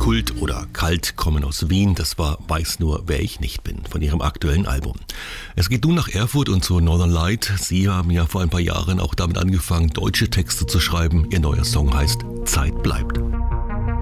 Kult oder Kalt kommen aus Wien. Das war Weiß nur, wer ich nicht bin, von ihrem aktuellen Album. Es geht nun nach Erfurt und zu Northern Light. Sie haben ja vor ein paar Jahren auch damit angefangen, deutsche Texte zu schreiben. Ihr neuer Song heißt Zeit bleibt.